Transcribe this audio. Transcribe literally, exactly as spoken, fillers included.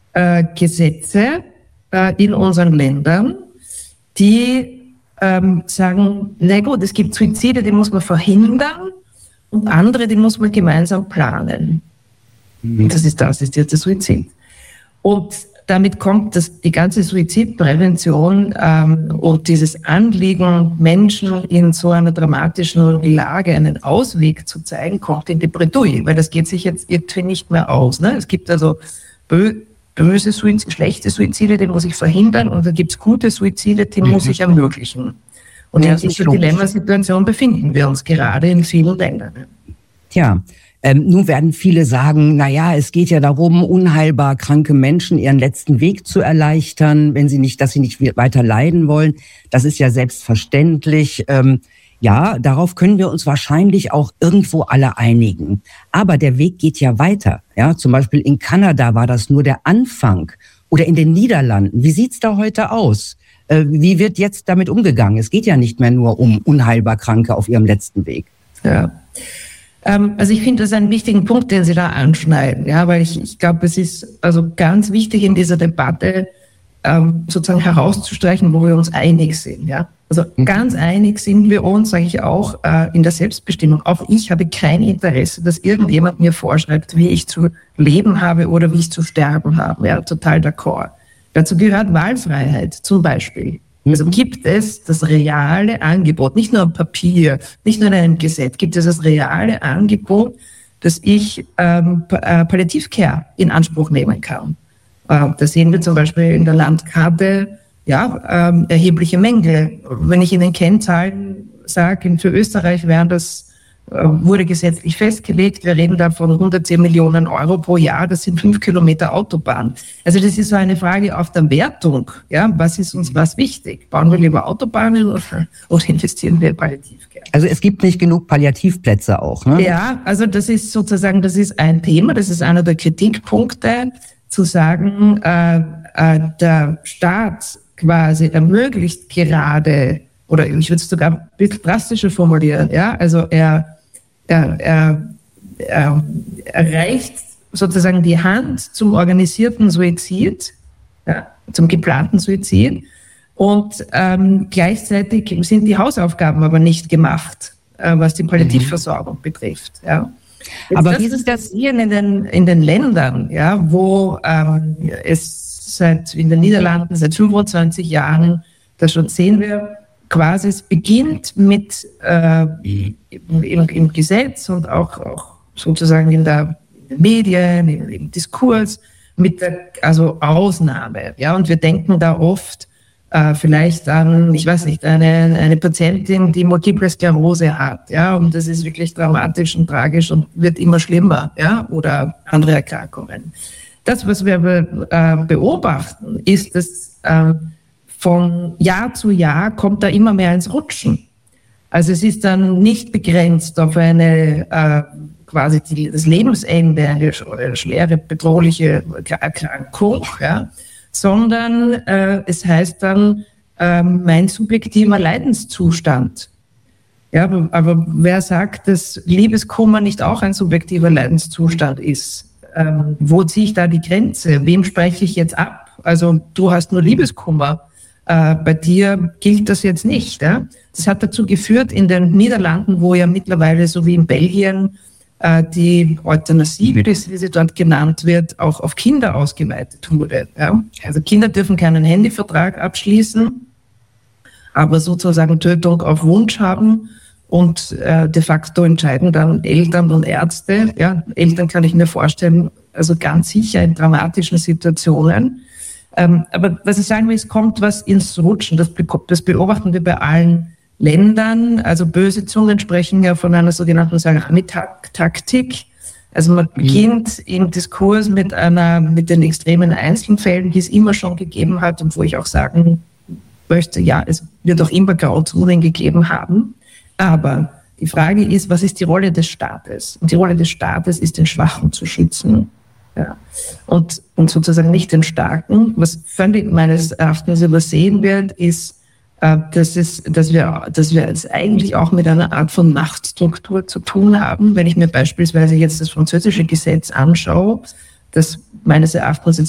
äh, Gesetze äh, in unseren Ländern, die ähm, sagen, na gut, es gibt Suizide, die muss man verhindern und andere, die muss man gemeinsam planen. Mhm. Das ist der assistierte Suizid. Und damit kommt das, die ganze Suizidprävention ähm, und dieses Anliegen, Menschen in so einer dramatischen Lage einen Ausweg zu zeigen, kommt in die Bredouille, weil das geht sich jetzt irgendwie nicht mehr aus. Ne? Es gibt also bö böse Suizide, schlechte Suizide, die muss ich verhindern, und da gibt es gute Suizide, die muss ich ermöglichen. Und ja, in dieser Dilemmasituation befinden wir uns gerade in vielen Ländern. Tja. Ähm, nun werden viele sagen, na ja, es geht ja darum, unheilbar kranke Menschen ihren letzten Weg zu erleichtern, wenn sie nicht, dass sie nicht weiter leiden wollen. Das ist ja selbstverständlich. Ähm, ja, darauf können wir uns wahrscheinlich auch irgendwo alle einigen. Aber der Weg geht ja weiter. Ja, zum Beispiel in Kanada war das nur der Anfang oder in den Niederlanden. Wie sieht's da heute aus? Äh, wie wird jetzt damit umgegangen? Es geht ja nicht mehr nur um unheilbar Kranke auf ihrem letzten Weg. Ja. Also ich finde das einen wichtigen Punkt, den Sie da anschneiden, ja, weil ich, ich glaube, es ist also ganz wichtig in dieser Debatte ähm, sozusagen herauszustreichen, wo wir uns einig sind, ja. Also ganz einig sind wir uns, sage ich auch, äh, in der Selbstbestimmung. Auch ich habe kein Interesse, dass irgendjemand mir vorschreibt, wie ich zu leben habe oder wie ich zu sterben habe. Ja, total d'accord. Dazu gehört Wahlfreiheit zum Beispiel. Also gibt es das reale Angebot, nicht nur am Papier, nicht nur in einem Gesetz, gibt es das reale Angebot, dass ich ähm, Palliativcare in Anspruch nehmen kann. Äh, da sehen wir zum Beispiel in der Landkarte ja, ähm, erhebliche Mängel. Wenn ich Ihnen Kennzahlen sage, für Österreich wären das, äh, wurde gesetzlich festgelegt, wir reden da von hundertzehn Millionen Euro pro Jahr, das sind fünf Kilometer Autobahn. Also das ist so eine Frage auf der Wertung. Ja, was ist uns was wichtig? Bauen wir lieber Autobahnen oder, oder investieren wir in Palliativcare? Also es gibt nicht genug Palliativplätze auch, ne? Ja, also das ist sozusagen, das ist ein Thema, das ist einer der Kritikpunkte, zu sagen, äh, äh, der Staat quasi ermöglicht gerade, oder ich würde es sogar ein bisschen drastischer formulieren, ja, also er, er, er, er erreicht sozusagen die Hand zum organisierten Suizid, ja, zum geplanten Suizid, und ähm, gleichzeitig sind die Hausaufgaben aber nicht gemacht, äh, was die Palliativversorgung mhm. betrifft. Ja. Jetzt aber wie ist das hier in den, in den Ländern, ja, wo ähm, es seit in den Niederlanden seit fünfundzwanzig Jahren, das schon sehen wir, quasi es beginnt mit äh, im, im Gesetz und auch, auch sozusagen in, der, in den Medien, im, im Diskurs, mit der also Ausnahme. Ja, und wir denken da oft äh, vielleicht an, ich weiß nicht, eine, eine Patientin, die Multiple Sklerose hat. Ja, und das ist wirklich dramatisch und tragisch und wird immer schlimmer. Ja, oder andere Erkrankungen. Das, was wir äh, beobachten, ist, dass äh, von Jahr zu Jahr kommt da immer mehr ins Rutschen. Also es ist dann nicht begrenzt auf eine äh, quasi die, das Lebensende, eine schwere, bedrohliche Erkrankung, ja, sondern äh, es heißt dann äh, mein subjektiver Leidenszustand. Ja, aber, aber wer sagt, dass Liebeskummer nicht auch ein subjektiver Leidenszustand ist? Ähm, wo ziehe ich da die Grenze? Wem spreche ich jetzt ab? Also du hast nur Liebeskummer. Äh, bei dir gilt das jetzt nicht. Ja? Das hat dazu geführt in den Niederlanden, wo ja mittlerweile, so wie in Belgien, äh, die Euthanasie, wie, das, wie sie dort genannt wird, auch auf Kinder ausgeweitet wurde. Ja? Also Kinder dürfen keinen Handyvertrag abschließen, aber sozusagen Tötung auf Wunsch haben. Und äh, de facto entscheiden dann Eltern und Ärzte. Ja, Eltern kann ich mir vorstellen, also ganz sicher in dramatischen Situationen. Ähm, aber was ich sagen will, es kommt was ins Rutschen. Das, das beobachten wir bei allen Ländern. Also böse Zungen sprechen ja von einer sogenannten Salamitaktik. Also man beginnt im Diskurs mit einer, mit den extremen Einzelfällen, die es immer schon gegeben hat und wo ich auch sagen möchte, ja, es wird auch immer Grauzonen gegeben haben. Aber die Frage ist, was ist die Rolle des Staates? Und die Rolle des Staates ist, den Schwachen zu schützen. Ja. Und, und sozusagen nicht den Starken. Was völlig meines Erachtens übersehen wird, ist, äh, dass, es, dass, wir, dass wir es eigentlich auch mit einer Art von Machtstruktur zu tun haben. Wenn ich mir beispielsweise jetzt das französische Gesetz anschaue, das meines Erachtens